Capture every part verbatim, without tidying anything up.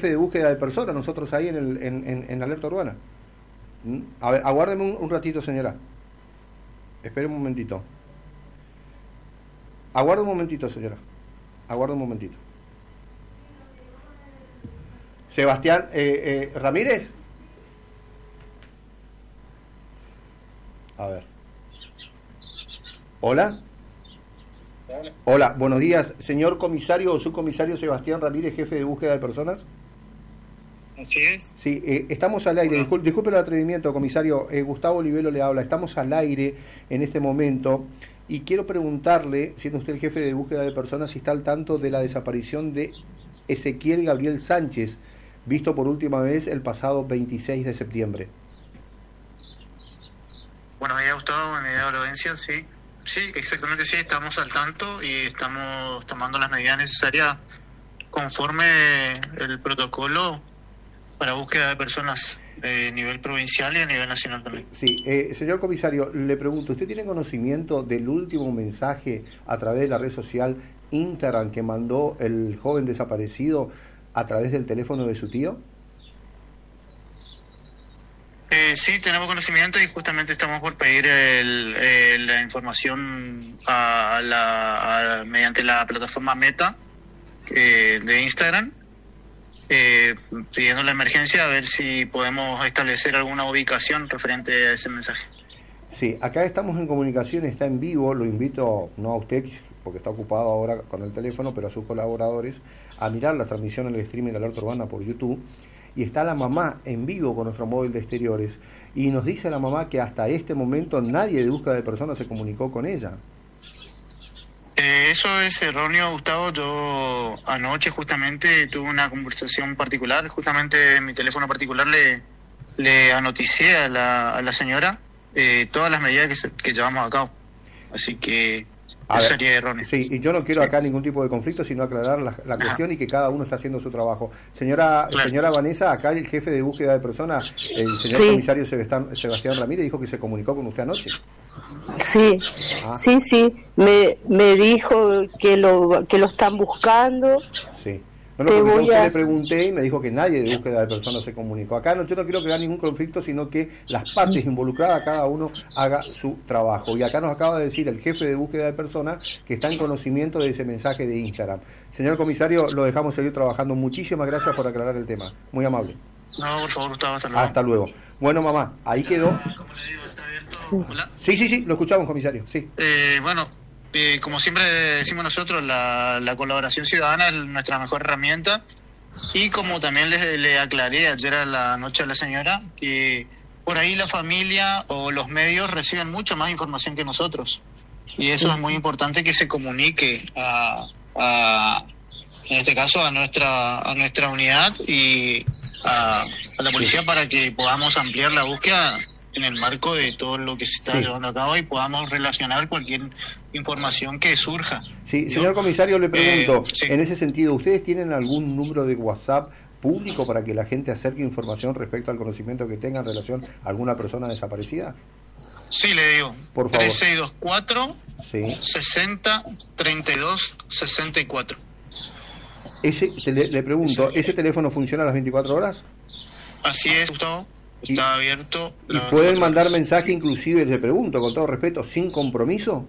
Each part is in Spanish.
de búsqueda de personas, nosotros ahí en, el, en, en, en Alerta Urbana. A ver, aguárdeme un, un ratito, señora. Espere un momentito. Aguarde un momentito, señora. Aguarde un momentito. Sebastián eh, eh, Ramírez. A ver. Hola. Hola. Hola, buenos días. Señor comisario o subcomisario Sebastián Ramírez, jefe de búsqueda de personas. Así es. Sí, eh, estamos al aire. Discul disculpe el atrevimiento, comisario. Eh, Gustavo Olivelo le habla. Estamos al aire en este momento y quiero preguntarle, siendo usted el jefe de búsqueda de personas, si está al tanto de la desaparición de Ezequiel Gabriel Sánchez, visto por última vez el pasado veintiséis de septiembre. Buenos días, Gustavo. Buenos días, audiencia. Sí, sí, exactamente, sí. Estamos al tanto y estamos tomando las medidas necesarias conforme el protocolo para búsqueda de personas a nivel provincial y a nivel nacional también. Sí, eh, señor comisario, le pregunto, ¿usted tiene conocimiento del último mensaje a través de la red social Instagram que mandó el joven desaparecido a través del teléfono de su tío? Eh, sí, tenemos conocimiento y justamente estamos por pedir el, el, la información a la, a, mediante la plataforma Meta eh, de Instagram, eh, pidiendo la emergencia a ver si podemos establecer alguna ubicación referente a ese mensaje. Sí, acá estamos en comunicación, está en vivo, lo invito, no a usted, porque está ocupado ahora con el teléfono, pero a sus colaboradores, a mirar la transmisión en el streaming de Alerta Urbana por YouTube, y está la mamá en vivo con nuestro móvil de exteriores, y nos dice la mamá que hasta este momento nadie de búsqueda de personas se comunicó con ella. Eh, eso es erróneo, Gustavo. Yo anoche justamente tuve una conversación particular, justamente en mi teléfono particular le, le anoticé a la, a la señora eh, todas las medidas que, se, que llevamos a cabo, así que a eso ver, sería erróneo. Sí, y yo no quiero acá ningún tipo de conflicto, sino aclarar la, la cuestión y que cada uno está haciendo su trabajo. Señora Claro. señora Vanessa, acá el jefe de búsqueda de personas, el señor Sí. comisario Sebastián, Sebastián Ramírez, dijo que se comunicó con usted anoche. Sí, Ah. sí, sí, me, me dijo que lo que lo están buscando. Sí. No, no, Te porque yo a voy usted a- le pregunté y me dijo que nadie de búsqueda de personas se comunicó. Acá no, yo no quiero crear ningún conflicto, sino que las partes involucradas, cada uno haga su trabajo. Y acá nos acaba de decir el jefe de búsqueda de personas que está en conocimiento de ese mensaje de Instagram. Señor comisario, lo dejamos seguir trabajando. Muchísimas gracias por aclarar el tema. Muy amable. No, por favor, Gustavo, hasta luego. Hasta luego. Bueno, mamá, ahí quedó. Ah, como le digo, está abierto. Hola. Sí, sí, sí, lo escuchamos, comisario. Sí. Eh, bueno, eh, como siempre decimos nosotros, la, la colaboración ciudadana es nuestra mejor herramienta. Y como también le, le aclaré ayer a la noche a la señora, que por ahí la familia o los medios reciben mucha más información que nosotros. Y eso es muy importante que se comunique a, a en este caso, a nuestra a nuestra unidad y a, a la policía para que podamos ampliar la búsqueda en el marco de todo lo que se está Sí. llevando a cabo y podamos relacionar cualquier información que surja. Sí, ¿no? señor comisario, le pregunto, Eh, sí. en ese sentido, ¿ustedes tienen algún número de WhatsApp público para que la gente acerque información respecto al conocimiento que tenga en relación a alguna persona desaparecida? Sí, le digo. Por favor. tres seis dos cuatro, Sí. sesenta, treinta y dos, sesenta y cuatro. Ese, te- le, le pregunto, ¿ese teléfono funciona a las veinticuatro horas? Así es, Gustavo. Y- Está abierto. ¿Y las pueden veinticuatro mandar horas. mensaje, inclusive, le pregunto, con todo respeto, sin compromiso?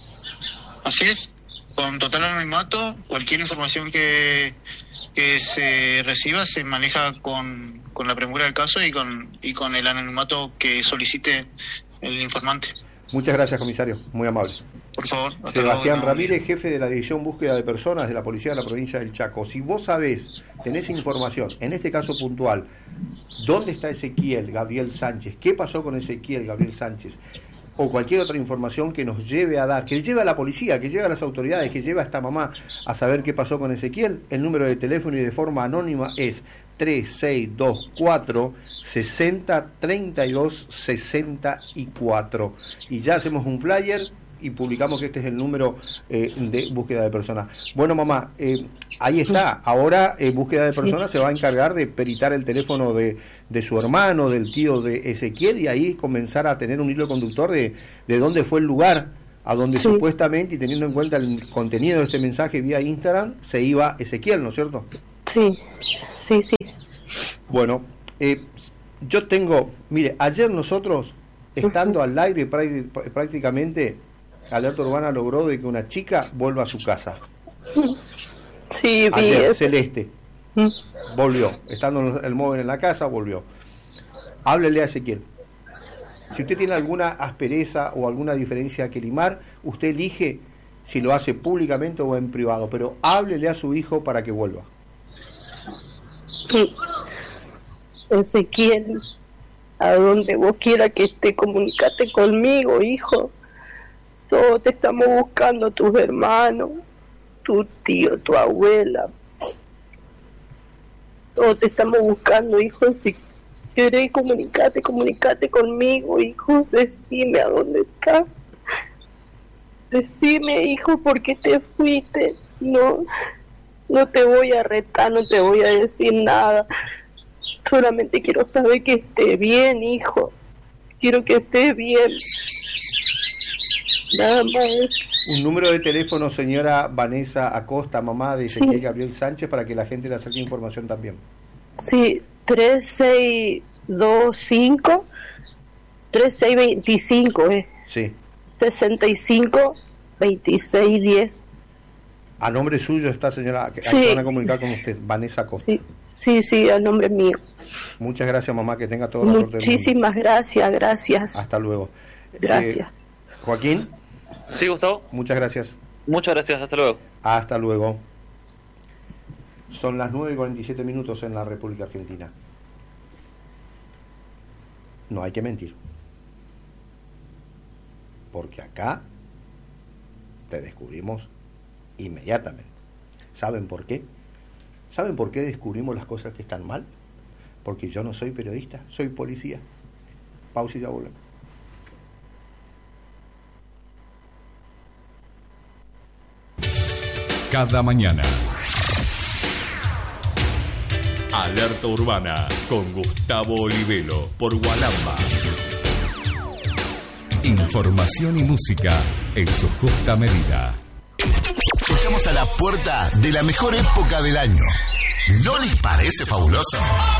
Así es. Con total anonimato, cualquier información que, que se reciba se maneja con, con la premura del caso y con, y con el anonimato que solicite el informante. Muchas gracias, comisario, muy amable. Por favor. Hasta luego, Sebastián no, Ramírez, jefe de la División Búsqueda de Personas de la Policía de la Provincia del Chaco. Si vos sabés, tenés información, en este caso puntual, ¿dónde está Ezequiel Gabriel Sánchez? ¿Qué pasó con Ezequiel Gabriel Sánchez? O cualquier otra información que nos lleve a dar, que lleve a la policía, que lleve a las autoridades, que lleve a esta mamá a saber qué pasó con Ezequiel, el número de teléfono y de forma anónima es tres seis dos cuatro, sesenta, treinta y dos, sesenta y cuatro. Y ya hacemos un flyer y publicamos que este es el número eh, de búsqueda de personas. Bueno, mamá, eh, ahí está. Ahora eh, búsqueda de personas se va a encargar de peritar el teléfono de, de su hermano, del tío de Ezequiel, y ahí comenzar a tener un hilo conductor de, de dónde fue el lugar a donde Sí. supuestamente, y teniendo en cuenta el contenido de este mensaje vía Instagram, se iba Ezequiel, ¿no es cierto? Sí, sí, sí. Bueno, eh, yo tengo, mire, ayer nosotros, estando al aire prácticamente, Alerta Urbana logró de que una chica vuelva a su casa. Sí, ayer, bien. Celeste, volvió, estando el móvil en la casa, volvió. Háblele a Ezequiel. Si usted tiene alguna aspereza o alguna diferencia que limar, usted elige si lo hace públicamente o en privado, pero háblele a su hijo para que vuelva. Sí. Ezequiel, a donde vos quieras que esté, comunicate conmigo, hijo. Todos te estamos buscando, tus hermanos, tu tío, tu abuela. Todos te estamos buscando, hijo. Si querés comunicate, comunicate conmigo, hijo. Decime a dónde estás. Decime, hijo, ¿por qué te fuiste? No, no te voy a retar, no te voy a decir nada. Solamente quiero saber que esté bien, hijo. Quiero que esté bien. Nada más. Un número de teléfono, señora Vanessa Acosta, mamá de Ezequiel Sí. Gabriel Sánchez, para que la gente le acerque información también. Sí, tres seis dos cinco, tres seis dos cinco, eh. Sí. sesenta y cinco, veintiséis diez. A nombre suyo está, señora, que Sí. van a comunicar con usted, Vanessa Acosta. Sí, sí, sí, a nombre mío. Muchas gracias, mamá, que tenga toda la suerte del mundo. Muchísimas gracias, gracias. Hasta luego. Gracias. Eh, Joaquín, Sí, Gustavo. muchas gracias. Muchas gracias. Hasta luego. Hasta luego. Son las nueve y cuarenta y siete minutos en la República Argentina. No hay que mentir. Porque acá te descubrimos inmediatamente. ¿Saben por qué? ¿Saben por qué descubrimos las cosas que están mal? Porque yo no soy periodista, soy policía. Pausa y ya volvemos. Cada mañana. Alerta Urbana con Gustavo Olivelo por Gualamba. Información y música en su justa medida. Estamos a la puerta de la mejor época del año. ¿No les parece fabuloso?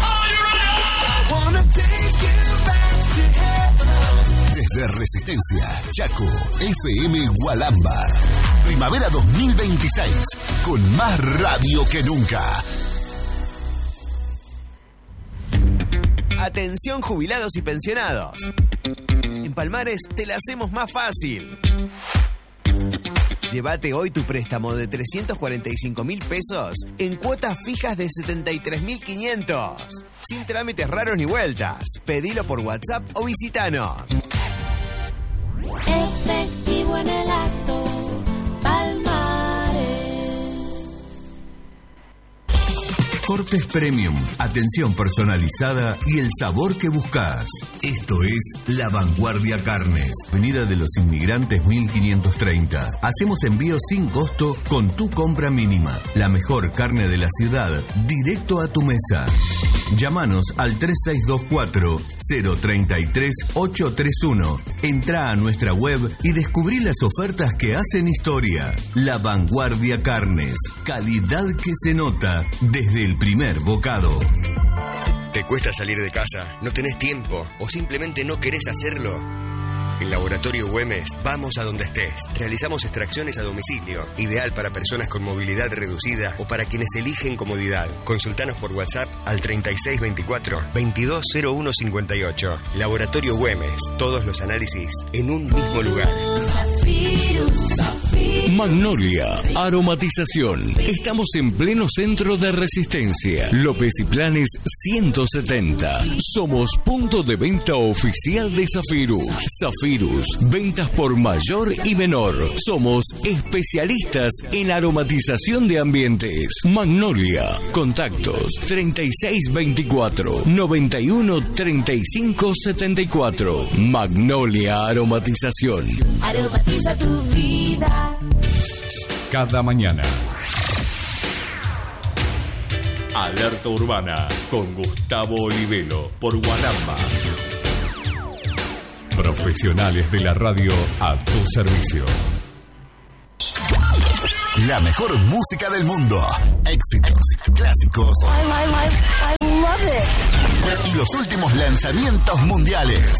Desde Resistencia, Chaco, F M Gualamba. Primavera dos mil veintiséis, con más radio que nunca. Atención jubilados y pensionados. En Palmares te la hacemos más fácil. Llévate hoy tu préstamo de trescientos cuarenta y cinco mil pesos en cuotas fijas de setenta y tres mil quinientos. Sin trámites raros ni vueltas. Pedilo por WhatsApp o visitanos. Efectivo en el acto, Palmares. Cortes Premium, atención personalizada y el sabor que buscas. Esto es La Vanguardia Carnes, Avenida de los Inmigrantes mil quinientos treinta. Hacemos envíos sin costo con tu compra mínima. La mejor carne de la ciudad, directo a tu mesa. Llámanos al tres seis dos cuatro, cero tres tres, ocho tres uno. Entrá a nuestra web y descubrí las ofertas que hacen historia. La Vanguardia Carnes, calidad que se nota desde el primer bocado. ¿Te cuesta salir de casa? ¿No tenés tiempo? ¿O simplemente no querés hacerlo? En Laboratorio Güemes, vamos a donde estés. Realizamos extracciones a domicilio, ideal para personas con movilidad reducida o para quienes eligen comodidad. Consultanos por WhatsApp al treinta y seis veinticuatro, veintidós cero uno cincuenta y ocho. Laboratorio Güemes, todos los análisis en un mismo lugar. Magnolia, aromatización. Estamos en pleno centro de Resistencia. López y Planes ciento setenta. Somos punto de venta oficial de Zafirus. Zafirus, ventas por mayor y menor. Somos especialistas en aromatización de ambientes. Magnolia, contactos treinta y seis veinticuatro, noventa y uno treinta y cinco setenta y cuatro. Magnolia Aromatización. Aromatiza tu vida. Cada mañana. Alerta Urbana con Gustavo Olivelo por Gualamba. Profesionales de la radio a tu servicio. La mejor música del mundo. Éxitos, clásicos. I, I, I love it. Y los últimos lanzamientos mundiales.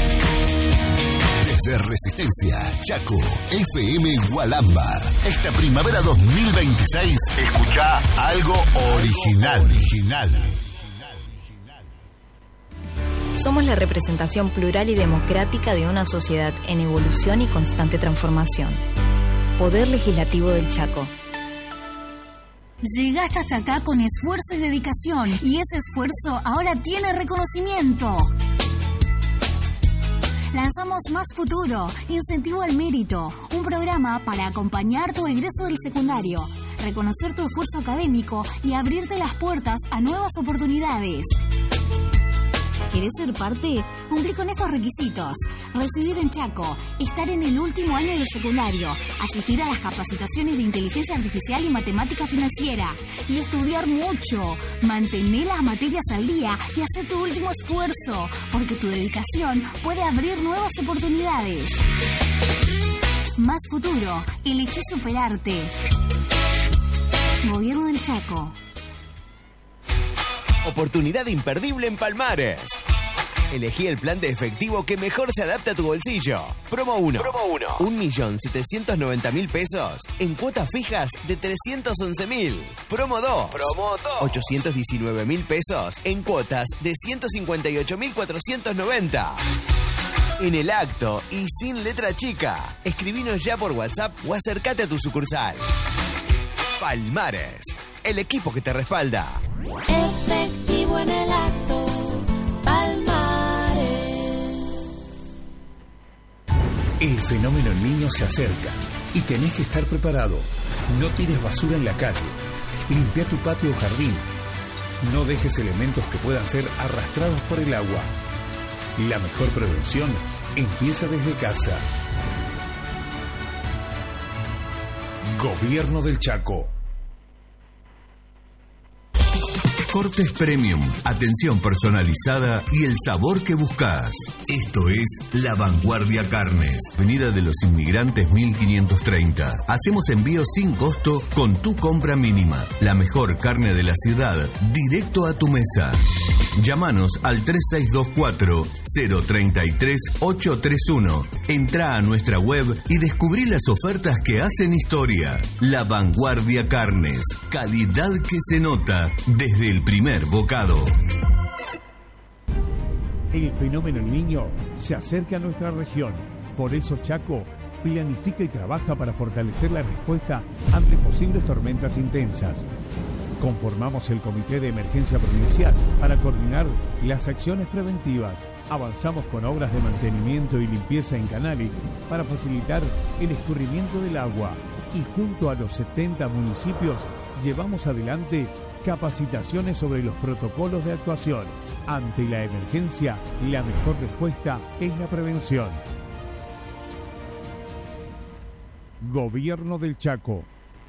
Desde Resistencia, Chaco, F M Gualamba. Esta primavera dos mil veintiséis, escucha algo original. Original. Somos la representación plural y democrática de una sociedad en evolución y constante transformación. Poder Legislativo del Chaco. Llegaste hasta acá con esfuerzo y dedicación, y ese esfuerzo ahora tiene reconocimiento. Lanzamos Más Futuro, Incentivo al Mérito, un programa para acompañar tu egreso del secundario, reconocer tu esfuerzo académico y abrirte las puertas a nuevas oportunidades. ¿Querés ser parte? Cumplí con estos requisitos: residir en Chaco, estar en el último año del secundario, asistir a las capacitaciones de inteligencia artificial y matemática financiera, y estudiar mucho. Mantener las materias al día y hacer tu último esfuerzo, porque tu dedicación puede abrir nuevas oportunidades. Más Futuro, elegí superarte. Gobierno del Chaco. Oportunidad imperdible en Palmares. Elegí el plan de efectivo que mejor se adapta a tu bolsillo. Promo uno. Promo uno. un millón setecientos noventa mil pesos en cuotas fijas de trescientos once mil. Promo dos. Promo dos. ochocientos diecinueve mil pesos en cuotas de ciento cincuenta y ocho mil cuatrocientos noventa. En el acto y sin letra chica. Escribinos ya por WhatsApp o acércate a tu sucursal. Palmares, el equipo que te respalda. Efectivo en el acto, Palmares. El fenómeno niño se acerca y tenés que estar preparado. No tires basura en la calle. Limpia tu patio o jardín. No dejes elementos que puedan ser arrastrados por el agua. La mejor prevención empieza desde casa. Gobierno del Chaco. Cortes Premium, atención personalizada y el sabor que buscas. Esto es La Vanguardia Carnes, Avenida de los Inmigrantes mil quinientos treinta. Hacemos envío sin costo con tu compra mínima. La mejor carne de la ciudad, directo a tu mesa. Llámanos al tres seis dos cuatro, cero tres tres, ocho tres uno. Entrá a nuestra web y descubrí las ofertas que hacen historia. La Vanguardia Carnes, calidad que se nota desde el primer bocado. El fenómeno El Niño se acerca a nuestra región. Por eso Chaco planifica y trabaja para fortalecer la respuesta ante posibles tormentas intensas. Conformamos el Comité de Emergencia Provincial para coordinar las acciones preventivas. Avanzamos con obras de mantenimiento y limpieza en canales para facilitar el escurrimiento del agua. Y junto a los setenta municipios llevamos adelante capacitaciones sobre los protocolos de actuación. Ante la emergencia, la mejor respuesta es la prevención. Gobierno del Chaco.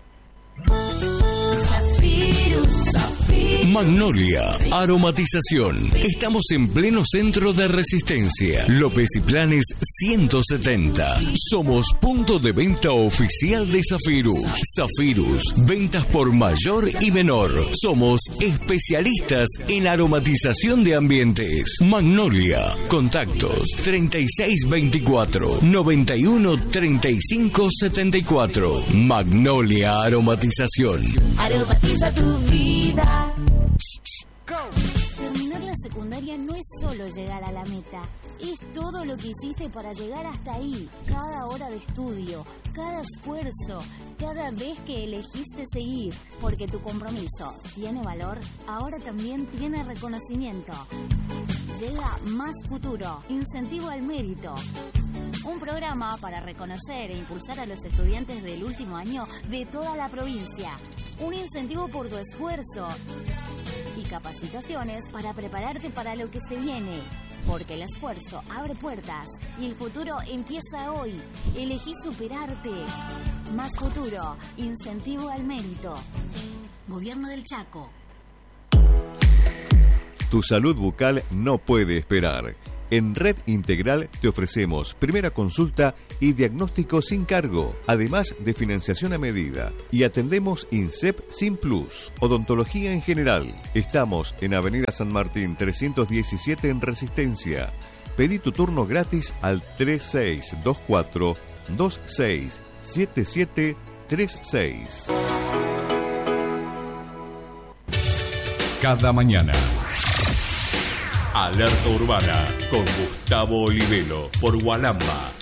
Magnolia, aromatización. Estamos en pleno centro de Resistencia. López y Planes ciento setenta. Somos punto de venta oficial de Zafirus. Zafirus, ventas por mayor y menor. Somos especialistas en aromatización de ambientes. Magnolia, contactos treinta y seis veinticuatro, noventa y uno treinta y cinco setenta y cuatro. Magnolia Aromatización. Aromatiza tu vida. Terminar la secundaria no es solo llegar a la meta, es todo lo que hiciste para llegar hasta ahí. Cada hora de estudio, cada esfuerzo, cada vez que elegiste seguir. Porque tu compromiso tiene valor, ahora también tiene reconocimiento. Llega Más Futuro, Incentivo al Mérito. Un programa para reconocer e impulsar a los estudiantes del último año de toda la provincia. Un incentivo por tu esfuerzo y capacitaciones para prepararte para lo que se viene. Porque el esfuerzo abre puertas y el futuro empieza hoy. Elegí superarte. Más Futuro, Incentivo al Mérito. Gobierno del Chaco. Tu salud bucal no puede esperar. En Red Integral te ofrecemos primera consulta y diagnóstico sin cargo, además de financiación a medida. Y atendemos INSEP sin plus, odontología en general. Estamos en Avenida San Martín trescientos diecisiete en Resistencia. Pedí tu turno gratis al tres seis dos cuatro dos seis siete siete tres seis. Cada mañana. Alerta Urbana con Gustavo Olivelo por Gualamba.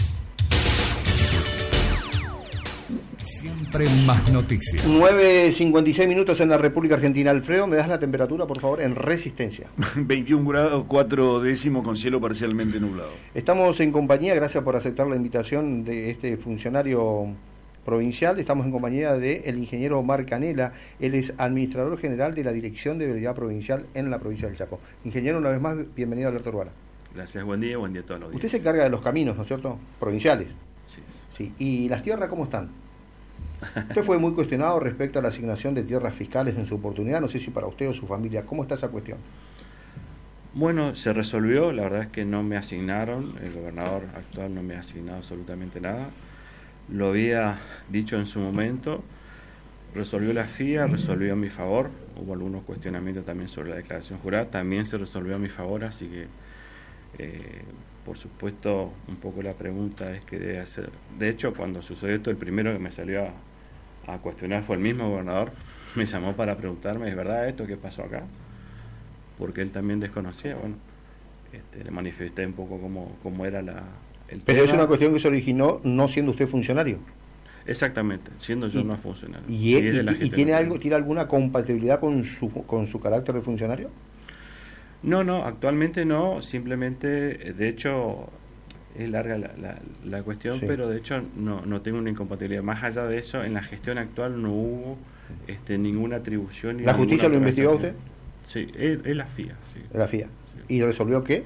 Siempre más noticias. nueve cincuenta y seis minutos en la República Argentina. Alfredo, ¿me das la temperatura, por favor, en Resistencia? veintiún grados, cuatro décimos con cielo parcialmente nublado. Estamos en compañía, gracias por aceptar la invitación de este funcionario provincial. Estamos en compañía del ingeniero Omar Canela. Él es administrador general de la Dirección de Vialidad Provincial en la provincia del Chaco. Ingeniero, una vez más, bienvenido a Alerta Urbana. Gracias, buen día, buen día a todos los días. Usted se encarga de los caminos, ¿no es cierto? Provinciales. Sí. Sí. ¿Y las tierras cómo están? Usted fue muy cuestionado respecto a la asignación de tierras fiscales en su oportunidad. No sé si para usted o su familia. ¿Cómo está esa cuestión? Bueno, se resolvió. La verdad es que no me asignaron. El gobernador actual no me ha asignado absolutamente nada. Lo había dicho en su momento, resolvió la F I A, resolvió a mi favor, hubo algunos cuestionamientos también sobre la declaración jurada, también se resolvió a mi favor, así que, eh, por supuesto, un poco la pregunta es que debe hacer. De hecho, cuando sucedió esto, el primero que me salió a, a cuestionar fue el mismo gobernador, me llamó para preguntarme, ¿es verdad esto que pasó acá? Porque él también desconocía, bueno, este, le manifesté un poco cómo, cómo era la... El Pero tema. es una cuestión que se originó no siendo usted funcionario. Exactamente, siendo yo y, no funcionario. ¿Y, y, y, y tiene algo, tiene alguna compatibilidad con su con su carácter de funcionario? No, no, actualmente no, simplemente, de hecho, es larga la, la, la cuestión, sí. Pero de hecho no, no tengo una incompatibilidad. Más allá de eso, en la gestión actual no hubo este, ninguna atribución. Ni ¿La justicia lo investigó usted? Sí, es, es la F I A. Sí. La F I A. Sí. ¿Y resolvió qué?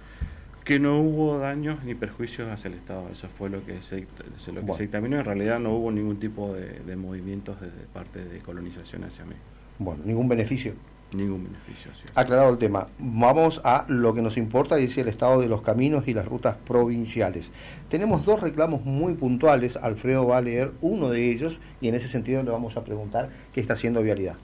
Que no hubo daños ni perjuicios hacia el Estado. Eso fue lo que se, lo que bueno. se dictaminó. En realidad no hubo ningún tipo de, de movimientos desde parte de colonización hacia mí. Bueno, ningún beneficio. Ningún beneficio, sí. Aclarado el tema, vamos a lo que nos importa, y es el estado de los caminos y las rutas provinciales. Tenemos dos reclamos muy puntuales. Alfredo va a leer uno de ellos y en ese sentido le vamos a preguntar qué está haciendo Vialidad.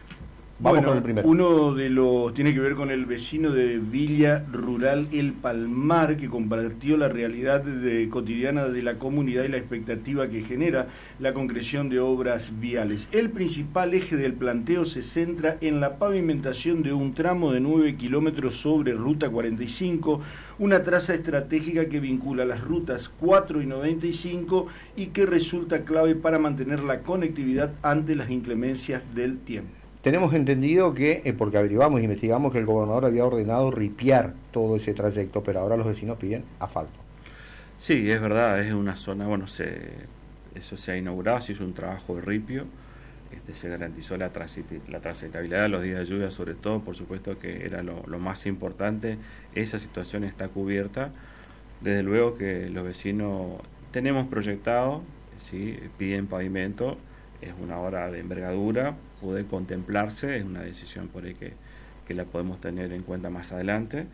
Vamos bueno, con el primero. Uno de los tiene que ver con el vecino de Villa Rural El Palmar, que compartió la realidad de, cotidiana de la comunidad y la expectativa que genera la concreción de obras viales. El principal eje del planteo se centra en la pavimentación de un tramo de nueve kilómetros sobre Ruta cuarenta y cinco, una traza estratégica que vincula las rutas cuatro y noventa y cinco y que resulta clave para mantener la conectividad ante las inclemencias del tiempo. Tenemos entendido que, eh, porque averiguamos e investigamos, que el gobernador había ordenado ripiar todo ese trayecto, pero ahora los vecinos piden asfalto. Sí, es verdad, es una zona, bueno, se, eso se ha inaugurado, se hizo un trabajo de ripio, este, se garantizó la, transit, la transitabilidad de los días de lluvia, sobre todo, por supuesto que era lo, lo más importante. Esa situación está cubierta. Desde luego que los vecinos tenemos proyectado, ¿sí? Piden pavimento, es una obra de envergadura, puede contemplarse, es una decisión por ahí que, que la podemos tener en cuenta más adelante.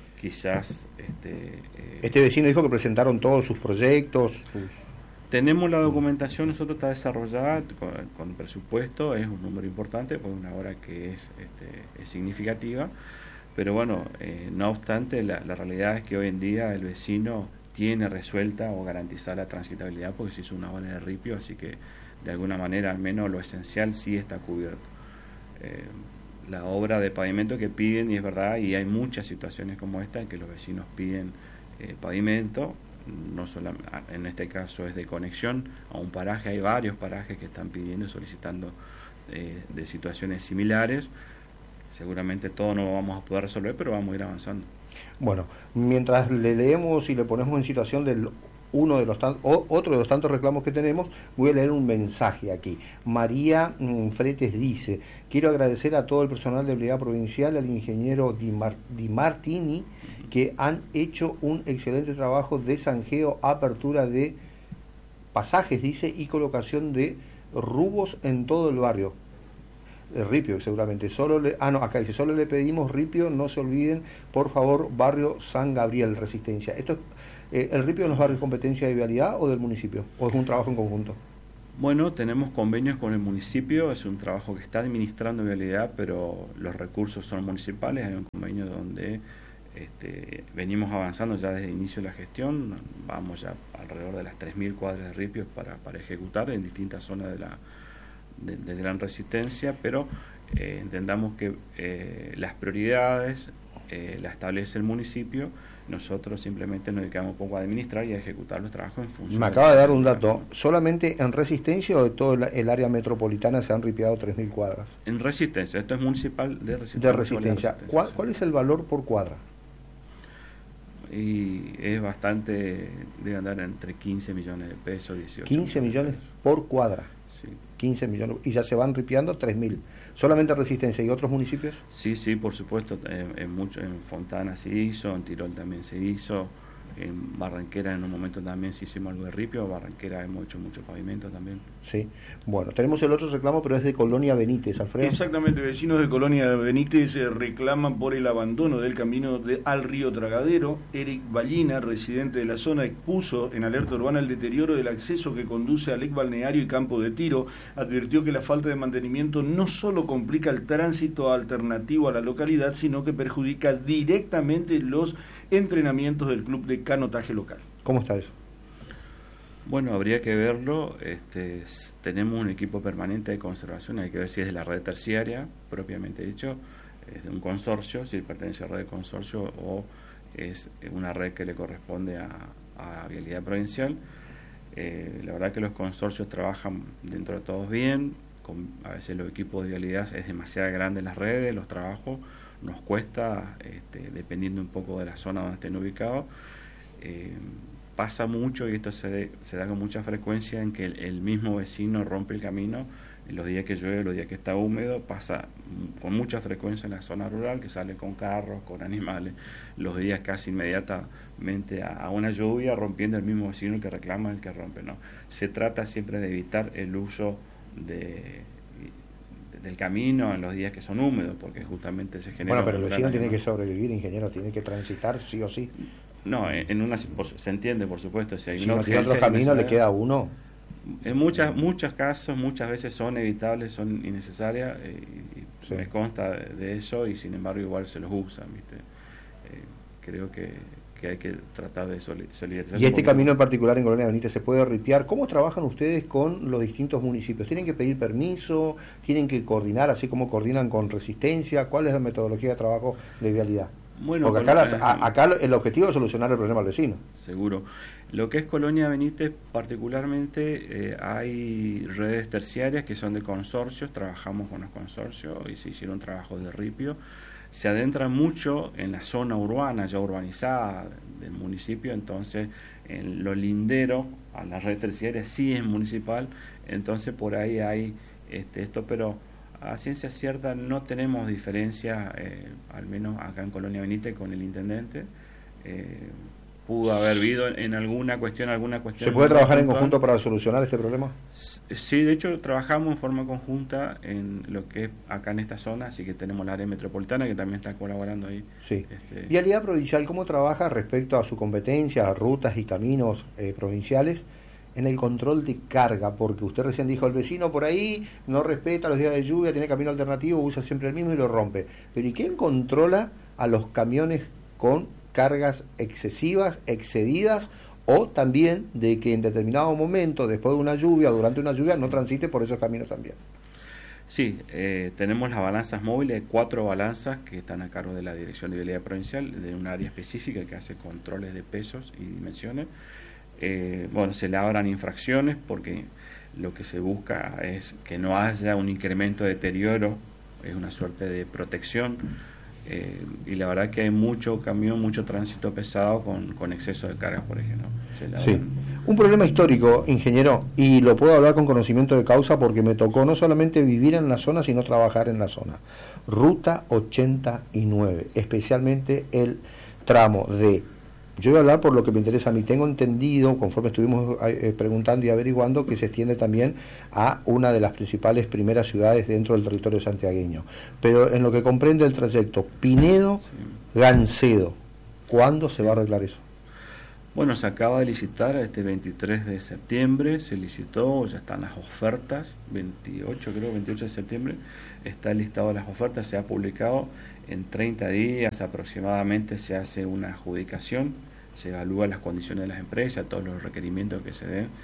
Quizás este, eh, este vecino dijo que presentaron todos sus proyectos. Sus... Tenemos la documentación, nosotros está desarrollada con, con presupuesto, es un número importante, pues una obra que es, este, es significativa, pero bueno, eh, no obstante, la, la realidad es que hoy en día el vecino tiene resuelta o garantizada la transitabilidad porque se hizo una obra de ripio, así que de alguna manera al menos lo esencial sí está cubierto. Eh, la obra de pavimento que piden, y es verdad, y hay muchas situaciones como esta en que los vecinos piden eh, pavimento, no solo en este caso es de conexión a un paraje, hay varios parajes que están pidiendo, solicitando eh, de situaciones similares. Seguramente todo no lo vamos a poder resolver, pero vamos a ir avanzando. Bueno, mientras le leemos y le ponemos en situación del uno de los tan, o, otro de los tantos reclamos que tenemos, voy a leer un mensaje aquí. María mm, Fretes dice: quiero agradecer a todo el personal de Vialidad Provincial, al ingeniero Di, Mar, Di Martini, que han hecho un excelente trabajo de zanjeo, apertura de pasajes, dice, y colocación de rubos en todo el barrio. Eh, Ripio, seguramente. Solo le, ah, no, acá dice, solo le pedimos, Ripio, no se olviden, por favor, barrio San Gabriel, Resistencia. ¿Esto es, eh, el Ripio no es barrio de competencia de vialidad o del municipio? ¿O es un trabajo en conjunto? Bueno, tenemos convenios con el municipio, es un trabajo que está administrando vialidad, pero los recursos son municipales, hay un convenio donde este, venimos avanzando ya desde el inicio de la gestión, vamos ya alrededor de las tres mil cuadras de ripios para, para ejecutar en distintas zonas de la de, de gran resistencia, pero eh, entendamos que eh, las prioridades eh, las establece el municipio. Nosotros simplemente nos dedicamos un poco a administrar y a ejecutar los trabajos en función. Me acaba de dar un dato. ¿Solamente en Resistencia o de todo el área metropolitana se han ripiado tres mil cuadras? En Resistencia. Esto es municipal de Resistencia. De Resistencia. De Resistencia. ¿Cuál, ¿Cuál es el valor por cuadra? Y es bastante, debe andar entre quince millones de pesos, dieciocho. quince millones por cuadra. Sí. quince millones. Y ya se van ripiando tres mil. ¿Solamente Resistencia y otros municipios? Sí, sí, por supuesto. En, en, mucho, en Fontana se hizo, en Tirol también se hizo, en Barranquera en un momento también se hicimos algo de ripio, Barranquera hemos hecho mucho pavimento también. Sí, bueno, tenemos el otro reclamo, pero es de Colonia Benítez, Alfredo. Exactamente, vecinos de Colonia Benítez eh, reclaman por el abandono del camino de, al río Tragadero. Eric Ballina, residente de la zona, expuso en alerta urbana el deterioro del acceso que conduce al ex balneario y campo de tiro. Advirtió que la falta de mantenimiento no solo complica el tránsito alternativo a la localidad, sino que perjudica directamente los entrenamientos del club de canotaje local. ¿Cómo está eso? Bueno, habría que verlo. Este, tenemos un equipo permanente de conservación, hay que ver si es de la red terciaria, propiamente dicho, es de un consorcio, si pertenece a red de consorcio o es una red que le corresponde a, a Vialidad Provincial. Eh, la verdad que los consorcios trabajan dentro de todos bien, con, a veces los equipos de vialidad es demasiado grande las redes, los trabajos nos cuesta, este, dependiendo un poco de la zona donde estén ubicados. Eh, pasa mucho, y esto se, de, se da con mucha frecuencia, en que el, el mismo vecino rompe el camino en los días que llueve, los días que está húmedo. Pasa con mucha frecuencia en la zona rural, que sale con carros, con animales, los días casi inmediatamente a, a una lluvia, rompiendo el mismo vecino que reclama el que rompe, ¿no? Se trata siempre de evitar el uso de del camino en los días que son húmedos, porque justamente se genera... Bueno, pero el vecino tiene que sobrevivir, ingeniero, tiene que transitar sí o sí. No, en una se entiende, por supuesto, si hay si una no tiene urgencia, otro camino, le queda uno. En muchas muchos casos, muchas veces son evitables, son innecesarias, eh, y sí. Me consta de, de eso, y sin embargo igual se los usan, ¿viste? Eh, creo que, que hay que tratar de solidarizar. Y este camino en particular en Colonia Benítez se puede ripiar. ¿Cómo trabajan ustedes con los distintos municipios? ¿Tienen que pedir permiso? ¿Tienen que coordinar, así como coordinan con Resistencia? ¿Cuál es la metodología de trabajo de vialidad? Bueno, porque acá, las, a, acá el objetivo es solucionar el problema al vecino. Seguro. Lo que es Colonia Benítez particularmente, eh, hay redes terciarias que son de consorcios, trabajamos con los consorcios y se hicieron trabajos de ripio. Se adentra mucho en la zona urbana, ya urbanizada del municipio, entonces en lo lindero a la red terciaria sí es municipal, entonces por ahí hay este, esto, pero a ciencia cierta no tenemos diferencia, eh, al menos acá en Colonia Benítez, con el intendente. Eh, pudo haber habido en alguna cuestión, alguna cuestión... ¿Se puede trabajar en conjunto para solucionar este problema? Sí, de hecho trabajamos en forma conjunta en lo que es acá en esta zona, así que tenemos la área metropolitana que también está colaborando ahí. Sí. Este... Vialidad Provincial, ¿cómo trabaja respecto a su competencia, a rutas y caminos eh, provinciales en el control de carga? Porque usted recién dijo, el vecino por ahí no respeta los días de lluvia, tiene camino alternativo, usa siempre el mismo y lo rompe. Pero ¿y quién controla a los camiones con cargas excesivas, excedidas, o también de que en determinado momento, después de una lluvia, durante una lluvia, no transite por esos caminos también? Sí, eh, tenemos las balanzas móviles, cuatro balanzas que están a cargo de la Dirección de Vialidad Provincial, de un área específica que hace controles de pesos y dimensiones. Eh, bueno, se le abran infracciones porque lo que se busca es que no haya un incremento de deterioro, es una suerte de protección. Eh, y la verdad que hay mucho camión, mucho tránsito pesado con, con exceso de carga, por ejemplo. Sí, un problema histórico, ingeniero, y lo puedo hablar con conocimiento de causa porque me tocó no solamente vivir en la zona, sino trabajar en la zona. Ruta ochenta y nueve, especialmente el tramo de Yo voy a hablar por lo que me interesa a mí. Tengo entendido, conforme estuvimos eh, preguntando y averiguando, que se extiende también a una de las principales primeras ciudades dentro del territorio santiagueño. Pero en lo que comprende el trayecto Pinedo-Gancedo, ¿cuándo se va a arreglar eso? Bueno, se acaba de licitar este veintitrés de septiembre, se licitó, ya están las ofertas, veintiocho creo, veintiocho de septiembre, está el listado de las ofertas, se ha publicado, en treinta días aproximadamente se hace una adjudicación, se evalúan las condiciones de las empresas, todos los requerimientos que se den.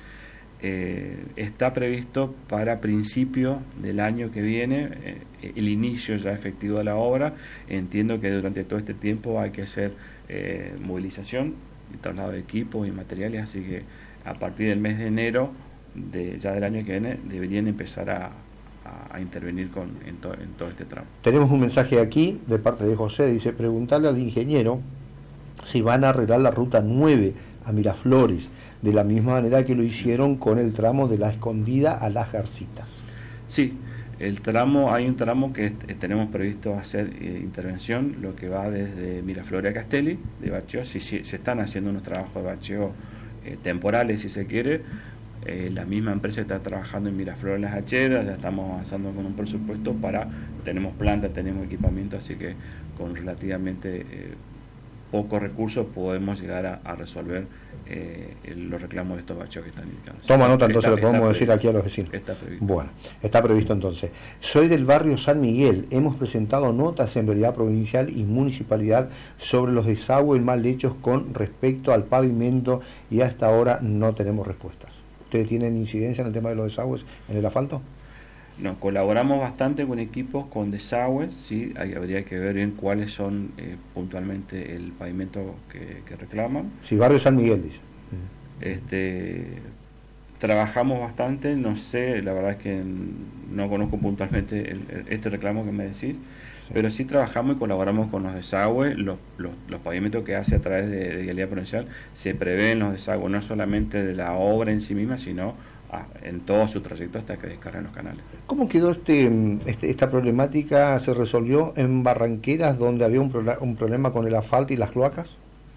Eh, está previsto para principio del año que viene eh, el inicio ya efectivo de la obra. Entiendo que durante todo este tiempo hay que hacer eh, movilización, traslado de equipos y materiales, así que a partir del mes de enero de ya del año que viene deberían empezar a, a, a intervenir con, en, to, en todo este tramo. Tenemos un mensaje aquí de parte de José, dice: preguntarle al ingeniero si van a arreglar la ruta nueve a Miraflores, de la misma manera que lo hicieron con el tramo de La Escondida a Las Garcitas. Sí, el tramo, hay un tramo que eh, tenemos previsto hacer eh, intervención, lo que va desde Miraflores a Castelli, de bacheo. Si, si se están haciendo unos trabajos de bacheo eh, temporales, si se quiere. Eh, la misma empresa está trabajando en Miraflores Las Hacheras, ya estamos avanzando con un presupuesto para, tenemos planta, tenemos equipamiento, así que con relativamente eh, pocos recursos podemos llegar a, a resolver eh, el, los reclamos de estos bacheos que están indicados. Toma nota, entonces está, lo podemos está decir aquí a los vecinos. Está previsto. Bueno, está previsto entonces. Soy del barrio San Miguel. Hemos presentado notas en Veeduría Provincial y Municipalidad sobre los desagües mal hechos con respecto al pavimento y hasta ahora no tenemos respuestas. ¿Ustedes tienen incidencia en el tema de los desagües en el asfalto? No, colaboramos bastante con equipos con desagües, sí, hay, habría que ver bien cuáles son eh, puntualmente el pavimento que, que reclaman. Sí, barrio San Miguel, dice. Este, trabajamos bastante, no sé, la verdad es que no conozco puntualmente el, el, este reclamo que me decís, sí. Pero sí trabajamos y colaboramos con los desagües, los, los, los pavimentos que hace a través de, de Vialidad Provincial, se prevén los desagües, no solamente de la obra en sí misma, sino en todo su trayecto hasta que descargan los canales. ¿Cómo quedó este, este esta problemática? ¿Se resolvió en Barranqueras, donde había un, pro, un problema con el asfalto y las cloacas?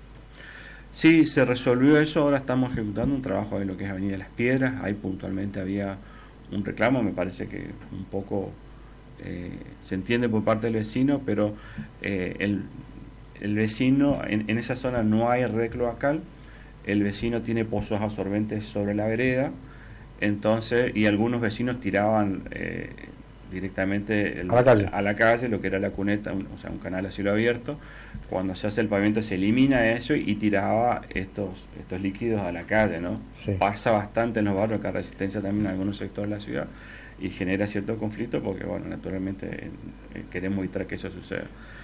Sí, se resolvió eso. Ahora estamos ejecutando un trabajo en lo que es Avenida Las Piedras. Ahí puntualmente había un reclamo, me parece que un poco eh, se entiende por parte del vecino, pero eh, el, el vecino, en, en esa zona no hay red cloacal, el vecino tiene pozos absorbentes sobre la vereda. Entonces, y algunos vecinos tiraban eh, directamente el, a, la calle. a la calle lo que era la cuneta, un, o sea, un canal a cielo abierto. Cuando se hace el pavimento se elimina eso y tiraba estos estos líquidos a la calle, ¿no? Sí. Pasa bastante en los barrios, que hay resistencia también en algunos sectores de la ciudad y genera cierto conflicto porque, bueno, naturalmente eh, queremos evitar que eso suceda.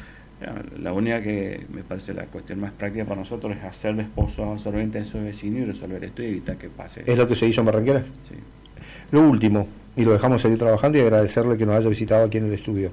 La única que me parece la cuestión más práctica para nosotros es hacer despozos absorbentes a esos vecinos y resolver esto y evitar que pase. ¿Es lo que se hizo en Barranqueras? Sí. Lo último, y lo dejamos seguir trabajando y agradecerle que nos haya visitado aquí en el estudio.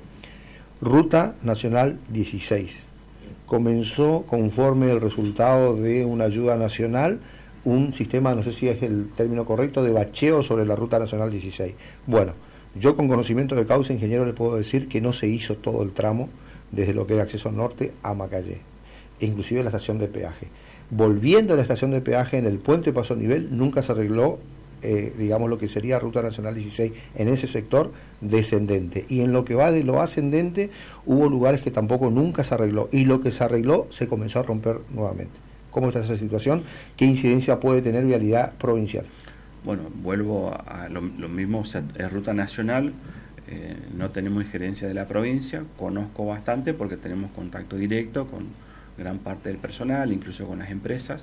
Ruta Nacional dieciséis. Comenzó conforme el resultado de una ayuda nacional, un sistema, no sé si es el término correcto, de bacheo sobre la Ruta Nacional dieciséis. Bueno, yo con conocimiento de causa, ingeniero, le puedo decir que no se hizo todo el tramo desde lo que es acceso norte a Macallé, inclusive la estación de peaje. Volviendo a la estación de peaje en el puente Paso Nivel, nunca se arregló, eh, digamos, lo que sería Ruta Nacional dieciséis en ese sector descendente. Y en lo que va de lo ascendente, hubo lugares que tampoco nunca se arregló. Y lo que se arregló se comenzó a romper nuevamente. ¿Cómo está esa situación? ¿Qué incidencia puede tener Vialidad Provincial? Bueno, vuelvo a lo, lo mismo, o sea, es Ruta Nacional. Eh, no tenemos injerencia de la provincia, conozco bastante porque tenemos contacto directo con gran parte del personal, incluso con las empresas.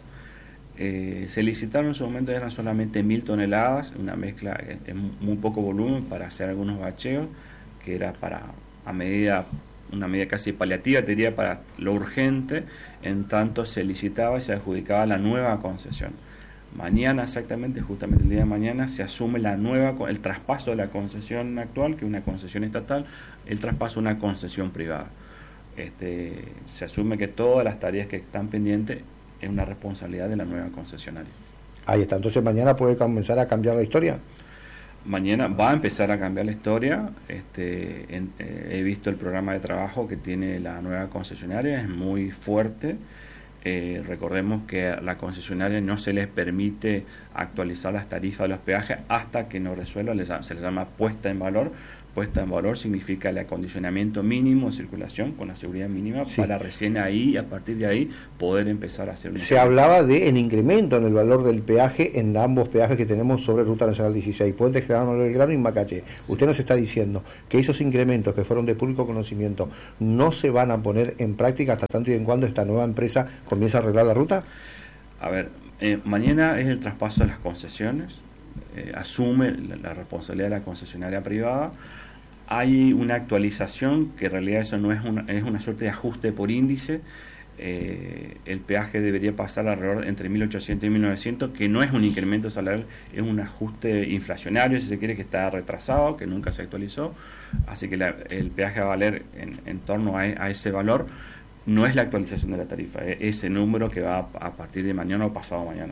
Eh, se licitaron en su momento, eran solamente mil toneladas, una mezcla en muy poco volumen para hacer algunos bacheos, que era para a medida, una medida casi paliativa, te diría, para lo urgente, en tanto se licitaba y se adjudicaba la nueva concesión. Mañana, exactamente, justamente el día de mañana, se asume la nueva, el traspaso de la concesión actual, que es una concesión estatal, el traspaso a una concesión privada. Este, se asume que todas las tareas que están pendientes es una responsabilidad de la nueva concesionaria. Ahí está, entonces mañana puede comenzar a cambiar la historia. Mañana va a empezar a cambiar la historia. Este, en, eh, he visto el programa de trabajo que tiene la nueva concesionaria, es muy fuerte. Eh, recordemos que a la concesionaria no se les permite actualizar las tarifas de los peajes hasta que no resuelva, les, se les llama puesta en valor. Puesta en valor significa el acondicionamiento mínimo de circulación con la seguridad mínima, sí, para recién ahí, a partir de ahí, poder empezar a hacer un... Se hablaba de el incremento en el valor del peaje en ambos peajes que tenemos sobre Ruta Nacional dieciséis, Puente General Belgrano y Macaché. Sí. Usted nos está diciendo que esos incrementos que fueron de público conocimiento no se van a poner en práctica hasta tanto y en cuando esta nueva empresa comienza a arreglar la ruta. A ver, eh, mañana es el traspaso de las concesiones, eh, asume la, la responsabilidad de la concesionaria privada. Hay una actualización que en realidad eso no es una, es una suerte de ajuste por índice. Eh, el peaje debería pasar alrededor entre mil ochocientos y mil novecientos, que no es un incremento salarial, es un ajuste inflacionario, si se quiere, que está retrasado, que nunca se actualizó. Así que la, el peaje va a valer en, en torno a, a ese valor. No es la actualización de la tarifa, es ese número que va a, a partir de mañana o pasado mañana.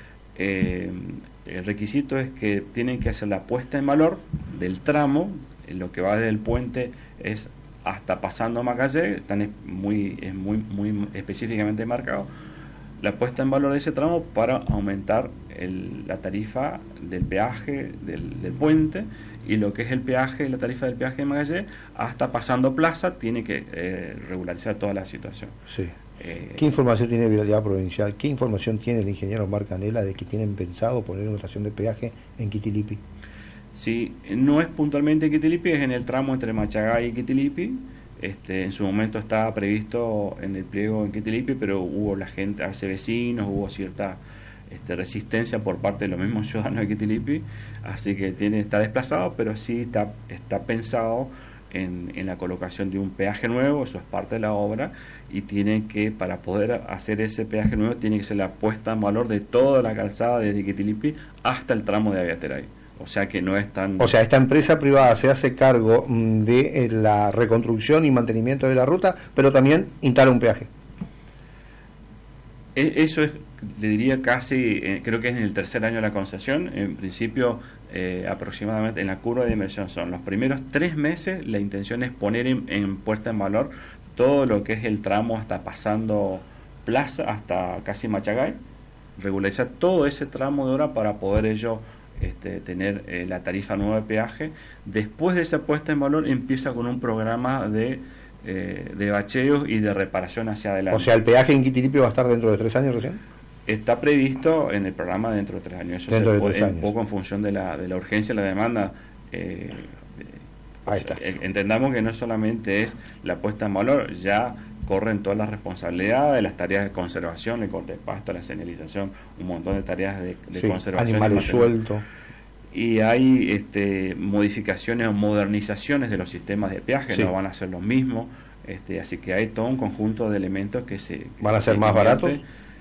Eh, el requisito es que tienen que hacer la puesta en valor del tramo. Lo que va desde el puente es hasta pasando a Macaché, están es muy, es muy, muy específicamente marcado la puesta en valor de ese tramo para aumentar el, la tarifa del peaje del, del puente, y lo que es el peaje, la tarifa del peaje de Macaché, hasta pasando Plaza, tiene que eh, regularizar toda la situación. Sí. Eh, ¿Qué información tiene Vialidad Provincial? ¿Qué información tiene el ingeniero Omar Canela de que tienen pensado poner una estación de peaje en Quitilipi? Sí, no es puntualmente en Quitilipi, es en el tramo entre Machagay y Quitilipi. Este, en su momento estaba previsto en el pliego en Quitilipi, pero hubo la gente, hace vecinos, hubo cierta este, resistencia por parte de los mismos ciudadanos de Quitilipi, así que tiene, está desplazado, pero sí está, está pensado en, en la colocación de un peaje nuevo, eso es parte de la obra, y tiene que, para poder hacer ese peaje nuevo, tiene que ser la puesta en valor de toda la calzada desde Quitilipi hasta el tramo de Aviateray. O sea que no es tan... O sea, esta empresa privada se hace cargo mm, de eh, la reconstrucción y mantenimiento de la ruta, pero también instala un peaje. Eso es, le diría casi, eh, creo que es en el tercer año de la concesión. En principio, eh, aproximadamente en la curva de inversión son los primeros tres meses, la intención es poner en, en puesta en valor todo lo que es el tramo hasta pasando Plaza, hasta casi Machagay, regularizar todo ese tramo de hora para poder ello... Este, tener eh, la tarifa nueva de peaje. Después de esa puesta en valor empieza con un programa de, eh, de bacheos y de reparación hacia adelante. O sea, ¿el peaje en Quitilipi va a estar dentro de tres años recién? Está previsto en el programa dentro de tres años. Eso dentro se de puede, tres años. Un poco en función de la, de la urgencia y la demanda. Eh, Ahí está. Eh, entendamos que no solamente es la puesta en valor, ya corren todas las responsabilidades, las tareas de conservación, el corte de pasto, la señalización, un montón de tareas de, de sí, conservación. Animales sueltos. Y hay este, modificaciones o modernizaciones de los sistemas de peaje, sí, no van a ser los mismos, este, así que hay todo un conjunto de elementos que se... ¿Van a ser más baratos?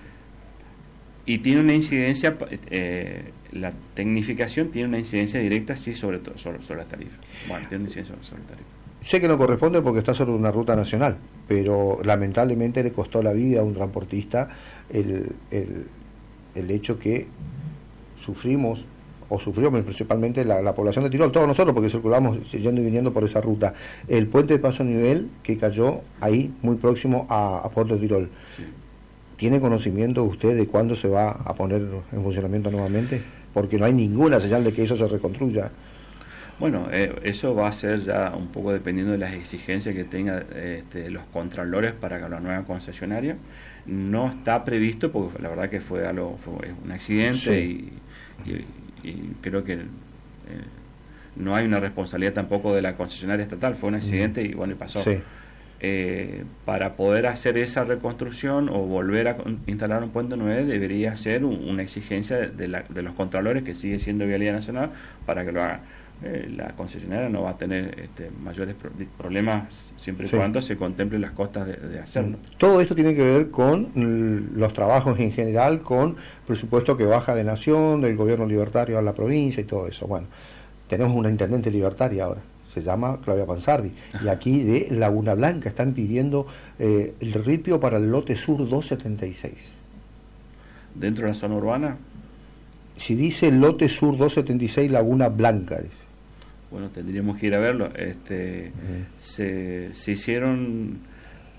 Y tiene una incidencia, eh, la tecnificación tiene una incidencia directa, sí, sobre, todo, sobre, sobre la tarifa. Bueno, tiene una incidencia sobre, sobre la tarifa. Sé que no corresponde porque está sobre una ruta nacional, pero lamentablemente le costó la vida a un transportista el, el, el hecho que sufrimos, o sufrió principalmente la, la población de Tirol, todos nosotros, porque circulamos yendo y viniendo por esa ruta, el puente de paso a nivel que cayó ahí muy próximo a, a Puerto Tirol. Sí. ¿Tiene conocimiento usted de cuándo se va a poner en funcionamiento nuevamente? Porque no hay ninguna señal de que eso se reconstruya. Bueno, eh, eso va a ser ya un poco dependiendo de las exigencias que tengan este, los contralores para la nueva concesionaria. No está previsto, porque la verdad que fue algo, fue un accidente, sí, y, y, y creo que eh, no hay una responsabilidad tampoco de la concesionaria estatal, fue un accidente, mm. y bueno, y pasó. Sí. Eh, para poder hacer esa reconstrucción o volver a instalar un puente nuevo debería ser un, una exigencia de, de, la, de los contralores, que sigue siendo Vialidad Nacional, para que lo hagan. Eh, la concesionaria no va a tener este, mayores pro problemas siempre y sí. cuando se contemplen las costas de, de hacerlo. Todo esto tiene que ver con los trabajos en general, con presupuesto que baja de Nación, del gobierno libertario a la provincia y todo eso. Bueno, tenemos una intendente libertaria ahora, se llama Claudia Pansardi, y aquí de Laguna Blanca están pidiendo eh, el ripio para el lote sur doscientos setenta y seis. ¿Dentro de la zona urbana? Si dice lote sur doscientos setenta y seis, Laguna Blanca, dice. Bueno, tendríamos que ir a verlo. Este, uh-huh. se, se hicieron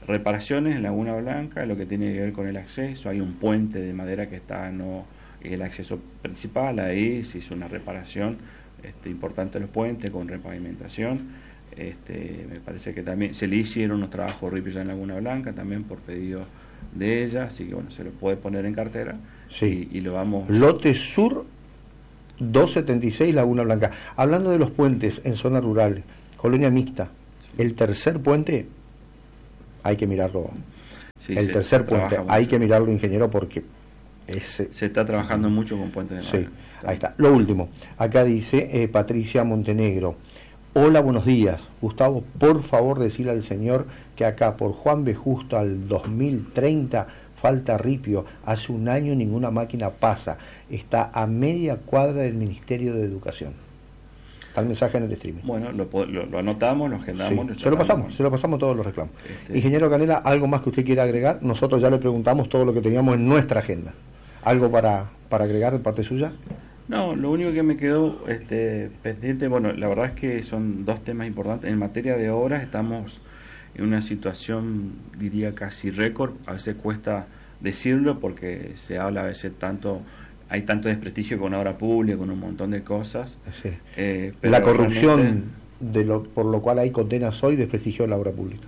reparaciones en Laguna Blanca, lo que tiene que ver con el acceso. Hay un puente de madera que está no el acceso principal, ahí se hizo una reparación este, importante de los puentes con repavimentación. Este, me parece que también se le hicieron unos trabajos ripio ya en Laguna Blanca también por pedido de ella, así que bueno, se lo puede poner en cartera. Sí. y, y lo vamos. Lote Sur doscientos setenta y seis, Laguna Blanca. Hablando de los puentes en zonas rurales, colonia mixta, sí. El tercer puente hay que mirarlo. Sí, el tercer puente hay que mirarlo, ingeniero, porque es, se está trabajando mucho con puentes de madera. Sí, ahí está. Lo último, acá dice eh, Patricia Montenegro. Hola, buenos días. Gustavo, por favor decirle al señor que acá por Juan B. Justo al dos mil treinta falta ripio. Hace un año ninguna máquina pasa. Está a media cuadra del Ministerio de Educación. Está el mensaje en el streaming. Bueno, lo, lo, lo anotamos, lo agendamos. Sí, lo se lo pasamos, se lo pasamos todos los reclamos. Este... Ingeniero Canela, ¿algo más que usted quiera agregar? Nosotros ya le preguntamos todo lo que teníamos en nuestra agenda. ¿Algo para, para agregar de parte suya? No, lo único que me quedó este, pendiente, bueno, la verdad es que son dos temas importantes. En materia de obras estamos en una situación, diría casi récord. A veces cuesta decirlo porque se habla a veces tanto, hay tanto desprestigio con obra pública, con un montón de cosas. Sí. Eh, pero la corrupción, realmente, de lo, por lo cual hay condenas hoy, desprestigió la obra pública.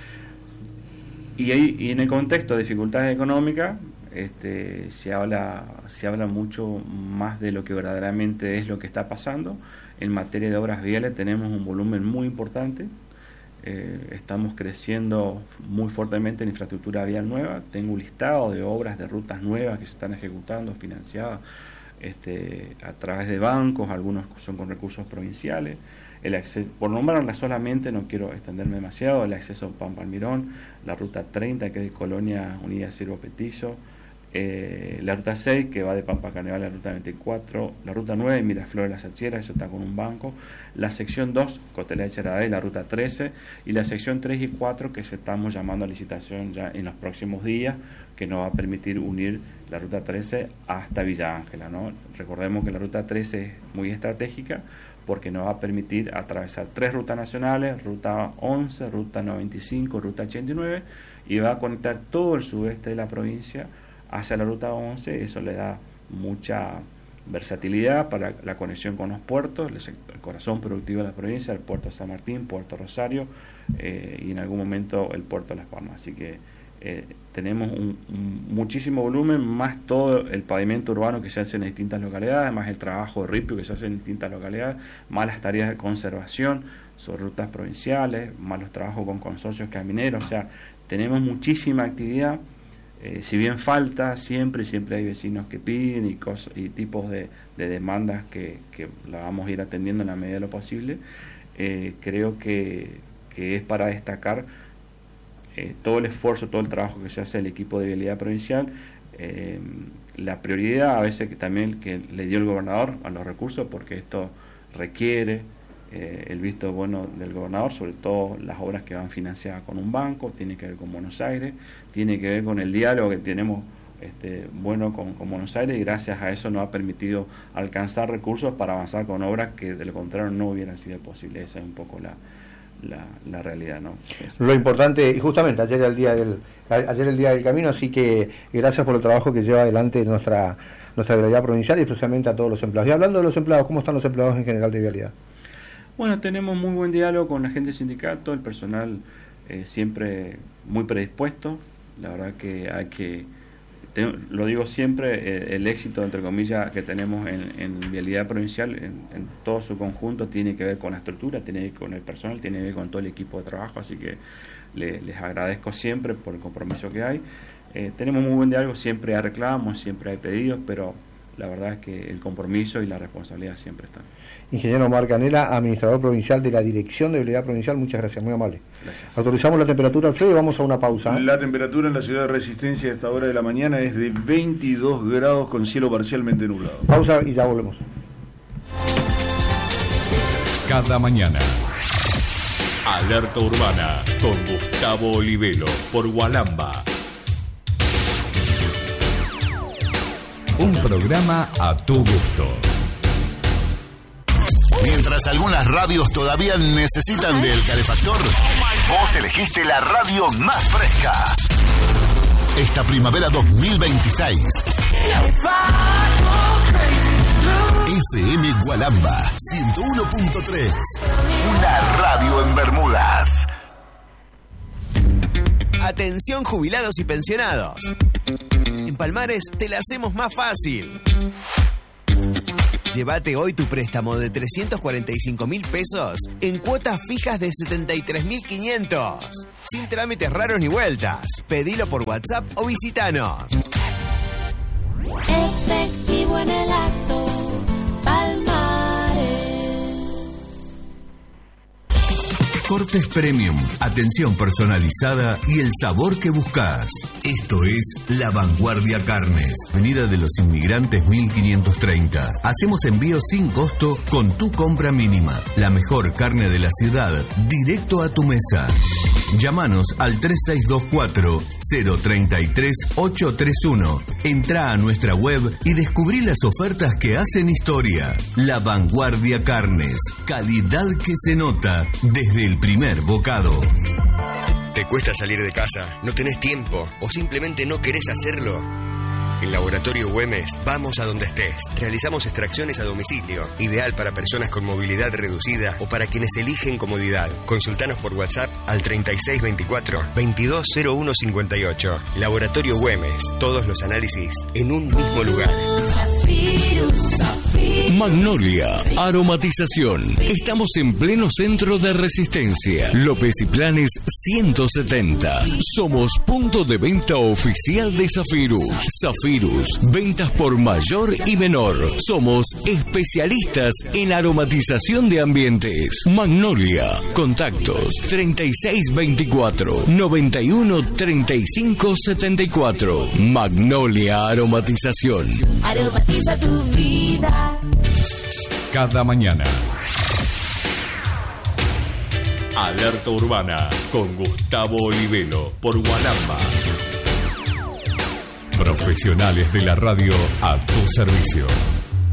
Y, ahí, y en el contexto de dificultades económicas, Este, se habla se habla mucho más de lo que verdaderamente es lo que está pasando. En materia de obras viales tenemos un volumen muy importante, eh, estamos creciendo muy fuertemente en infraestructura vial nueva. Tengo un listado de obras de rutas nuevas que se están ejecutando, financiadas este, a través de bancos, algunos son con recursos provinciales. El acceso, por nombrarla solamente, no quiero extenderme demasiado, el acceso a Pampa Almirón, la ruta treinta que es de Colonia Unida Ciervo Petizo, Eh, la ruta seis que va de Pampa Carnaval a la ruta veinticuatro, la ruta nueve Miraflores de la Sachera, eso está con un banco, la sección dos Cotelea de Charadé, la ruta trece y la sección tres y cuatro que se estamos llamando a licitación ya en los próximos días, que nos va a permitir unir la ruta trece hasta Villa Ángela, ¿no? Recordemos que la ruta trece es muy estratégica porque nos va a permitir atravesar tres rutas nacionales, ruta once, ruta noventa y cinco, ruta ochenta y nueve, y va a conectar todo el sudeste de la provincia hacia la ruta once. Eso le da mucha versatilidad para la conexión con los puertos, el corazón productivo de la provincia, el puerto de San Martín, puerto Rosario eh, y en algún momento el puerto de Las Palmas. Así que eh, tenemos un, un muchísimo volumen, más todo el pavimento urbano que se hace en distintas localidades, más el trabajo de ripio que se hace en distintas localidades, más las tareas de conservación sobre rutas provinciales, más los trabajos con consorcios camineros. O sea, tenemos muchísima actividad. Eh, si bien falta siempre, siempre hay vecinos que piden y, cosas, y tipos de, de demandas que, que la vamos a ir atendiendo en la medida de lo posible, eh, creo que, que es para destacar eh, todo el esfuerzo, todo el trabajo que se hace del equipo de vialidad provincial, eh, la prioridad a veces que también que le dio el gobernador a los recursos, porque esto requiere eh, el visto bueno del gobernador, sobre todo las obras que van financiadas con un banco, tiene que ver con Buenos Aires, tiene que ver con el diálogo que tenemos este, bueno con, con Buenos Aires, y gracias a eso nos ha permitido alcanzar recursos para avanzar con obras que de lo contrario no hubieran sido posibles. Esa es un poco la, la, la realidad, ¿no? Eso. Lo importante, justamente ayer era el día del ayer el día del camino, así que gracias por el trabajo que lleva adelante nuestra nuestra vialidad provincial y especialmente a todos los empleados. Y hablando de los empleados, ¿cómo están los empleados en general de vialidad? Bueno, tenemos muy buen diálogo con la gente del sindicato, el personal eh, siempre muy predispuesto. La verdad que hay que, te, lo digo siempre, eh, el éxito, entre comillas, que tenemos en, en vialidad provincial, en, en todo su conjunto, tiene que ver con la estructura, tiene que ver con el personal, tiene que ver con todo el equipo de trabajo, así que le, les agradezco siempre por el compromiso que hay. Eh, tenemos muy buen diálogo, siempre hay reclamos, siempre hay pedidos, pero la verdad es que el compromiso y la responsabilidad siempre están. Ingeniero Omar Canela, administrador provincial de la Dirección de Vialidad Provincial, muchas gracias, muy amable. Gracias. Autorizamos la temperatura, Alfredo, y vamos a una pausa. La temperatura en la ciudad de Resistencia a esta hora de la mañana es de veintidós grados con cielo parcialmente nublado. Pausa y ya volvemos. Cada mañana, Alerta Urbana con Gustavo Olivelo por Gualamba. Un programa a tu gusto. Mientras algunas radios todavía necesitan del calefactor, Vos elegiste la radio más fresca. Esta primavera dos mil veintiséis. F M Gualamba ciento uno punto tres. Una radio en Bermudas. Atención jubilados y pensionados. En Palmares te la hacemos más fácil. Llévate hoy tu préstamo de trescientos cuarenta y cinco mil pesos en cuotas fijas de setenta y tres mil quinientos. Sin trámites raros ni vueltas. Pedilo por WhatsApp o visitanos. Efectivo en el acto, Palmares. Cortes Premium, atención personalizada y el sabor que buscas. Esto es La Vanguardia Carnes, Avenida de los Inmigrantes mil quinientos treinta. Hacemos envío sin costo con tu compra mínima. La mejor carne de la ciudad, directo a tu mesa. Llámanos al tres seis dos cuatro, cero tres tres, ocho tres uno. Entrá a nuestra web y descubrí las ofertas que hacen historia. La Vanguardia Carnes, calidad que se nota desde el primer bocado. ¿Te cuesta salir de casa? ¿No tenés tiempo? ¿O simplemente no querés hacerlo? En Laboratorio Güemes, vamos a donde estés. Realizamos extracciones a domicilio, ideal para personas con movilidad reducida o para quienes eligen comodidad. Consultanos por WhatsApp al treinta y seis veinticuatro, veintidós cero uno cincuenta y ocho. Laboratorio Güemes, todos los análisis en un mismo lugar. Magnolia, aromatización. Estamos en pleno centro de Resistencia. López y Planes ciento setenta. Somos punto de venta oficial de Zafirus. Zafirus, ventas por mayor y menor. Somos especialistas en aromatización de ambientes. Magnolia, contactos treinta y seis veinticuatro, noventa y uno treinta y cinco setenta y cuatro. Magnolia Aromatización. Aromatiza tu vida. Cada mañana. Alerta Urbana con Gustavo Olivelo por Gualamba. Profesionales de la radio a tu servicio.